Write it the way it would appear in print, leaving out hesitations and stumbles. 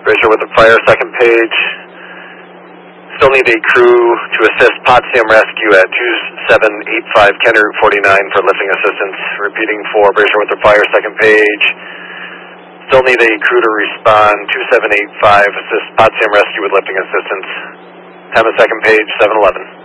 Brazier with the fire, second page. Still need a crew to assist Potsdam Rescue at 2785 Kent Route 49 for lifting assistance. Repeating for Brazier with the fire, second page. Still need a crew to respond, 2785, assist Potsdam Rescue with lifting assistance. Time of second page, 711.